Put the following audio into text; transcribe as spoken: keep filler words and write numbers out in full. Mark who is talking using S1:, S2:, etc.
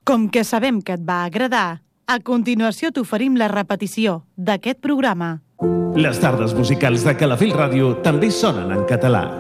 S1: Com que sabem que et va agradar, a continuació t'oferim la repetició d'aquest programa.
S2: Les tardes musicals de Calafell Ràdio també sonen en català.